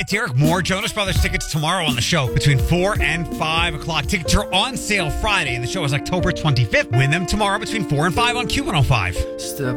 Hi, Derek. More Jonas Brothers tickets tomorrow on the show between 4 and 5 o'clock. Tickets are on sale Friday, and the show is October 25th. Win them tomorrow between 4 and 5 on Q105.